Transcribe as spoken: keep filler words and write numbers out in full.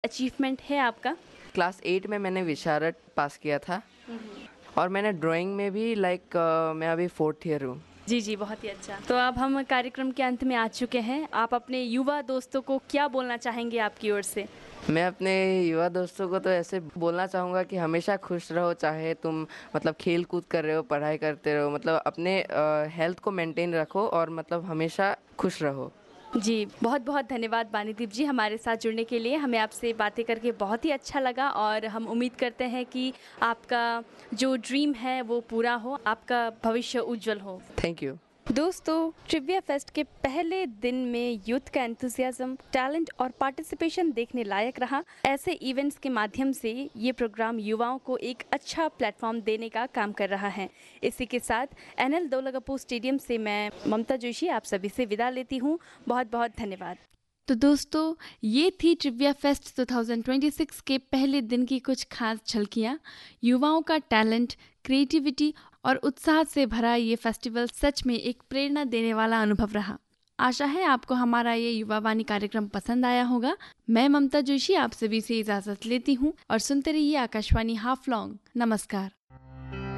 Achievement है आपका? Class eight में मैंने विशारद पास किया था और मैंने ड्राइंग में भी लाइक मैं अभी फोर्थ ईयर हूँ। जी जी, बहुत ही अच्छा। तो अब हम कार्यक्रम के अंत में आ चुके हैं। आप अपने युवा दोस्तों को क्या बोलना चाहेंगे आपकी ओर से? मैं अपने युवा दोस्तों को तो ऐसे बोलना चाहूँगा कि हमेशा खुश रहो, चाहे तुम मतलब खेल कूद कर रहे हो, पढ़ाई करते रहो, मतलब अपने हेल्थ को मेंटेन रखो और मतलब हमेशा खुश रहो। जी, बहुत बहुत धन्यवाद बानीदीप जी हमारे साथ जुड़ने के लिए। हमें आपसे बातें करके बहुत ही अच्छा लगा और हम उम्मीद करते हैं कि आपका जो ड्रीम है वो पूरा हो, आपका भविष्य उज्जवल हो। Thank you. दोस्तों, ट्रिविया फेस्ट के पहले दिन में यूथ का एंथुसियाज्म, टैलेंट और पार्टिसिपेशन देखने लायक रहा। ऐसे इवेंट्स के माध्यम से ये प्रोग्राम युवाओं को एक अच्छा प्लेटफॉर्म देने का काम कर रहा है। इसी के साथ एनएल दोलगप्पू स्टेडियम से मैं ममता जोशी आप सभी से विदा लेती हूँ। बहुत बहुत धन्यवाद। तो दोस्तों, ये थी ट्रिविया फेस्ट दो हज़ार छब्बीस के पहले दिन की कुछ खास झलकियाँ। युवाओं का टैलेंट, क्रिएटिविटी और उत्साह से भरा ये फेस्टिवल सच में एक प्रेरणा देने वाला अनुभव रहा। आशा है आपको हमारा ये युवावाणी कार्यक्रम पसंद आया होगा। मैं ममता जोशी आप सभी से इजाज़त लेती हूँ और सुनते रहिए आकाशवाणी हाफ लॉन्ग। नमस्कार।